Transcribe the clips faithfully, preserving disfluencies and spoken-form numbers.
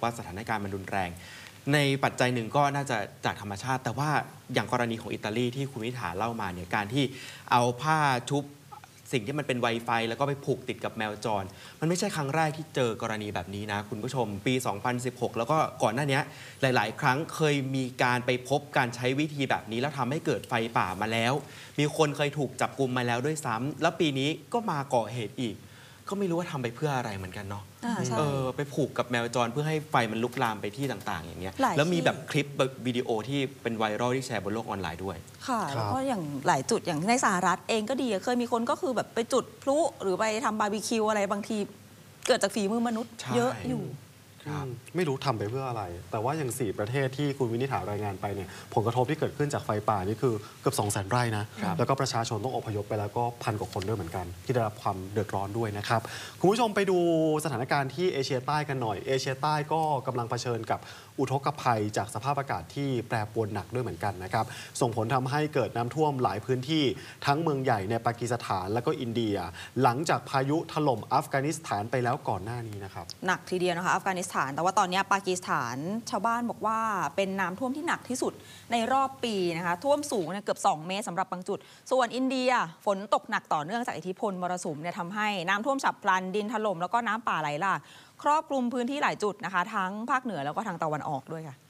ว่าสถานการณ์มันรุนแรงในปัจจัยหนึ่งก็น่าจะจากธรรมชาติแต่ว่าอย่างกรณีของอิตาลีที่คุณวิถาเล่ามาเนี่ยการที่เอาผ้าชุบสิ่งที่มันเป็น Wi-Fi แล้วก็ไปผูกติดกับแมวจรมันไม่ใช่ครั้งแรกที่เจอกรณีแบบนี้นะคุณผู้ชมปี สองพันสิบหก แล้วก็ก่อนหน้านี้หลายๆครั้งเคยมีการไปพบการใช้วิธีแบบนี้แล้วทำให้เกิดไฟป่ามาแล้วมีคนเคยถูกจับกุมมาแล้วด้วยซ้ำแล้วปีนี้ก็มาก่อเหตุอีกก็ไม่รู้ว่าทำไปเพื่ออะไรเหมือนกันเนาะเออไปผูกกับแมวจรเพื่อให้ไฟมันลุกลามไปที่ต่างๆอย่างเงี้ยแล้วมีแบบคลิปวิดีโอที่เป็นไวรัลที่แชร์บนโลกออนไลน์ด้วยค่ะแล้วก็อย่างหลายจุดอย่างในสหรัฐเองก็ดีเคยมีคนก็คือแบบไปจุดพลุหรือไปทำบาร์บีคิวอะไรบางทีเกิดจากฝีมือมนุษย์เยอะอยู่ไม่รู้ทำไปเพื่ออะไรแต่ว่าอย่างสี่ประเทศที่คุณวินิษฐารายงานไปเนี่ยผลกระทบที่เกิดขึ้นจากไฟป่านี่คือเกือบสองแสนไร่นะแล้วก็ประชาชนต้องอพยพไปแล้วก็พันกว่าคนด้วยเหมือนกันที่ได้รับความเดือดร้อนด้วยนะครับคุณผู้ชมไปดูสถานการณ์ที่เอเชียใต้กันหน่อยเอเชียใต้ก็กำลังเผชิญกับอุทกภัยจากสภาพอากาศที่แปรปรวนหนักด้วยเหมือนกันนะครับส่งผลทำให้เกิดน้ำท่วมหลายพื้นที่ทั้งเมืองใหญ่ในปากีสถานและก็อินเดียหลังจากพายุถล่มอัฟกานิสถานไปแล้วก่อนหน้านี้นะครับหนักทีเดียวนะคะอัฟกานิสถานแต่ว่าตอนนี้ปากีสถานชาวบ้านบอกว่าเป็นน้ำท่วมที่หนักที่สุดในรอบปีนะคะท่วมสูงเกือบสองเมตรสำหรับบางจุดส่วนอินเดียฝนตกหนักต่อเนื่องจากอิทธิพลมรสุมเนี่ยทำให้น้ำท่วมฉับพลันดินถล่มแล้วก็น้ำป่าไหลหลากครอบคลุมพื้นที่หลายจุดนะคะทั้งภาคเหนือแล้วก็ทางตะวันออกด้วยค่ะ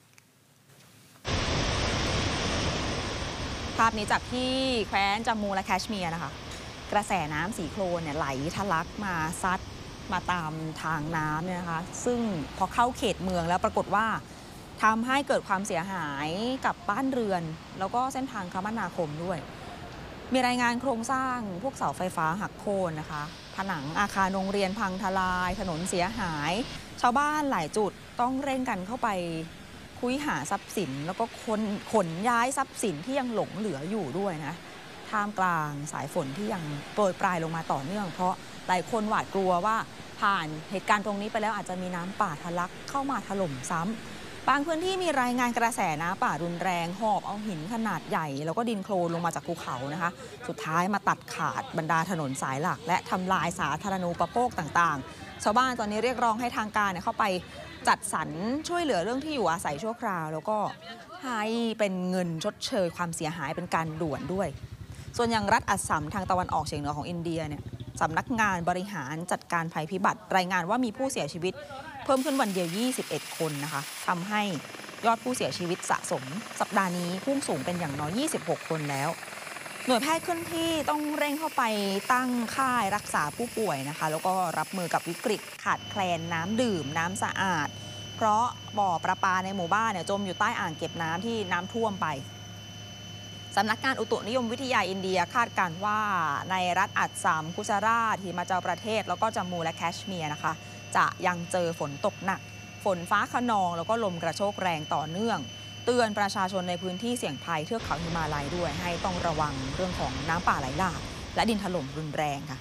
ภาพนี้จากที่แคว้นจามูและแคชเมียร์นะคะกระแสน้ำสีโคลนเนี่ยไหลทะลักมาซัดมาตามทางน้ำเนี่ยนะคะซึ่งพอเข้าเขตเมืองแล้วปรากฏว่าทำให้เกิดความเสียหายกับบ้านเรือนแล้วก็เส้นทางคมนาคมด้วยมีรายงานโครงสร้างพวกเสาไฟฟ้าหักโค่นนะคะผนังอาคารโรงเรียนพังทลายถนนเสียหายชาวบ้านหลายจุดต้องเร่งกันเข้าไปคุยหาทรัพย์สินแล้วก็ขนขนย้ายทรัพย์สินที่ยังหลงเหลืออยู่ด้วยนะท่ามกลางสายฝนที่ยังโปรยปลายลงมาต่อเนื่องเพราะหลายคนหวาดกลัวว่าผ่านเหตุการณ์ตรงนี้ไปแล้วอาจจะมีน้ำป่าทะลักเข้ามาถล่มซ้ำบางพื้นที่มีรายงานกระแสน้ำป่ารุนแรงหอบเอาหินขนาดใหญ่แล้วก็ดินโคลนลงมาจากภูเขานะคะสุดท้ายมาตัดขาดบรรดาถนนสายหลักและทำลายสาธารณูปโภคต่างๆชาวบ้านตอนนี้เรียกร้องให้ทางการเข้าไปจัดสรรช่วยเหลือเรื่องที่อยู่อาศัยชั่วคราวแล้วก็ให้เป็นเงินชดเชยความเสียหายเป็นการด่วนด้วยส่วนอย่างรัฐอัสสัมทางตะวันออกเฉียงเหนือของอินเดียเนี่ยสำนักงานบริหารจัดการภัยพิบัติรายงานว่ามีผู้เสียชีวิตเพิ่มขึ้นวันเดียวยี่สิบเอ็ดคนนะคะทำให้ยอดผู้เสียชีวิตสะสมสัปดาห์นี้พุ่งสูงเป็นอย่างน้อยยี่สิบหกคนแล้วหน่วยแพทย์เคลื่อนที่ต้องเร่งเข้าไปตั้งค่ายรักษาผู้ป่วยนะคะแล้วก็รับมือกับวิกฤตขาดแคลนน้ำดื่มน้ำสะอาดเพราะบ่อประปาในหมู่บ้านเนี่ยจมอยู่ใต้อ่างเก็บน้ำที่น้ำท่วมไปสำนักงานอุตุนิยมวิทยาอินเดียคาดการณ์ว่าในรัฐอัสสัมกุจาราตหิมาจัลประเทศแล้วก็จามูและแคชเมียร์นะคะจะยังเจอฝนตกหนักฝนฟ้าคะนองแล้วก็ลมกระโชกแรงต่อเนื่องเตือนประชาชนในพื้นที่เสี่ยงภัยเทือกเขาหิมาลัยด้วยให้ต้องระวังเรื่องของน้ำป่าไหลหลากและดินถล่มรุนแรงค่ะ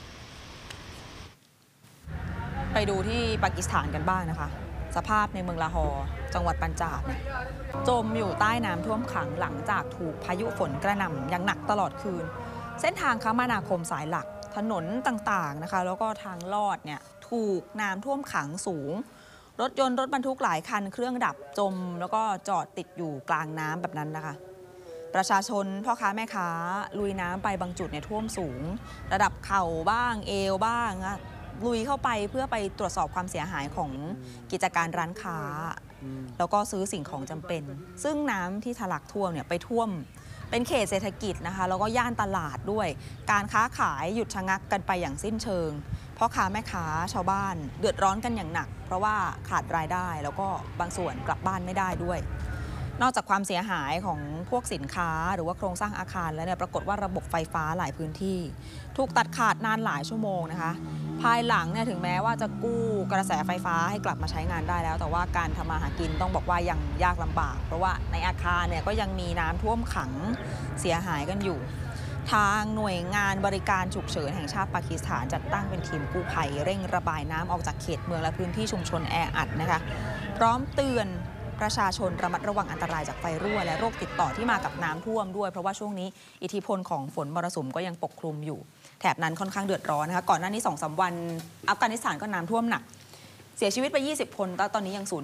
ไปดูที่ปากีสถานกันบ้างนะคะสภาพในเมืองลาฮอร์จังหวัดปัญจาบเนี่ยจมอยู่ใต้น้ำท่วมขังหลังจากถูกพายุฝนกระหน่ำอย่างหนักตลอดคืนเส้นทางคมนาคมสายหลักถนนต่างๆนะคะแล้วก็ทางลอดเนี่ยถูกน้ำท่วมขังสูงรถยนต์รถบรรทุกหลายคันเครื่องดับจมแล้วก็จอดติดอยู่กลางน้ำแบบนั้นนะคะประชาชนพ่อค้าแม่ค้าลุยน้ำไปบางจุดเนี่ยท่วมสูงระดับเข่าบ้างเอวบ้างลุยเข้าไปเพื่อไปตรวจสอบความเสียหายของกิจการร้านค้าแล้วก็ซื้อสิ่งของจำเป็นซึ่งน้ำที่ทะลักท่วมเนี่ยไปท่วมเป็นเขตเศรษฐกิจนะคะแล้วก็ย่านตลาดด้วยการค้าขายหยุดชะงักกันไปอย่างสิ้นเชิงพ่อค้าแม่ค้าชาวบ้านเดือดร้อนกันอย่างหนักเพราะว่าขาดรายได้แล้วก็บางส่วนกลับบ้านไม่ได้ด้วยนอกจากความเสียหายของพวกสินค้าหรือว่าโครงสร้างอาคารแล้วเนี่ยปรากฏว่าระบบไฟฟ้าหลายพื้นที่ถูกตัดขาดนานหลายชั่วโมงนะคะภายหลังเนี่ยถึงแม้ว่าจะกู้กระแสไฟฟ้าให้กลับมาใช้งานได้แล้วแต่ว่าการทำมาหากินต้องบอกว่ายังยากลำบากเพราะว่าในอาคารเนี่ยก็ยังมีน้ำท่วมขังเสียหายกันอยู่ทางหน่วยงานบริการฉุกเฉินแห่งชาติปากีสถานจัดตั้งเป็นทีมกู้ภัยเร่งระบายน้ำออกจากเขตเมืองและพื้นที่ชุมชนแออัดนะคะพร้อมเตือนประชาชนระมัดระวังอันตรายจากไฟรั่วและโรคติดต่อที่มากับน้ำท่วมด้วยเพราะว่าช่วงนี้อิทธิพลของฝนมรสุมก็ยังปกคลุมอยู่แถบนั้นค่อนข้างเดือดร้อนนะคะก่อนหน้านี้ สองถึงสาม วันอัฟกานิสถานก็น้ำท่วมหนักเสียชีวิตไปยี่สิบคนตอนนี้ยังสูญ